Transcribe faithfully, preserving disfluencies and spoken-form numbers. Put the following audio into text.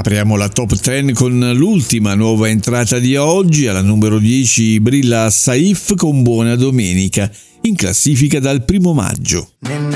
Apriamo la top dieci con l'ultima nuova entrata di oggi. Alla numero dieci brilla Saif con Buona Domenica, in classifica dal primo maggio.